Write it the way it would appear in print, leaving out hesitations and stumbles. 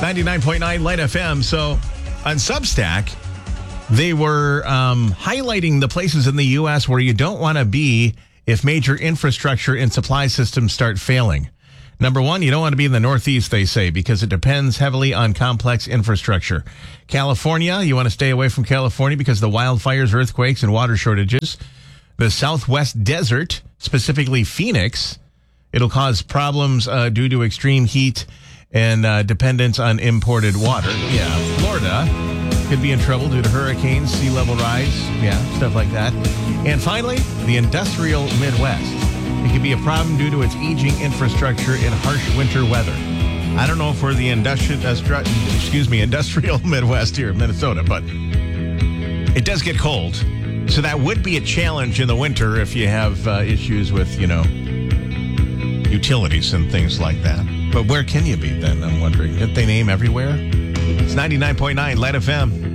99.9 Light FM. So on Substack, they were highlighting the places in the U.S. where you don't want to be if major infrastructure and supply systems start failing. Number one, you don't want to be in the Northeast, they say, because it depends heavily on complex infrastructure. California, you want to stay away from California because of the wildfires, earthquakes, and water shortages. The Southwest Desert, specifically Phoenix, it'll cause problems due to extreme heat and dependence on imported water. Yeah, Florida could be in trouble due to hurricanes, sea level rise, stuff like that. And finally, the industrial Midwest. It could be a problem due to its aging infrastructure in harsh winter weather. I don't know if we're the industrial Midwest here in Minnesota, but it does get cold. So that would be a challenge in the winter if you have issues with, utilities and things like that. But where can you be then, I'm wondering? Didn't they name everywhere? It's 99.9 Light FM.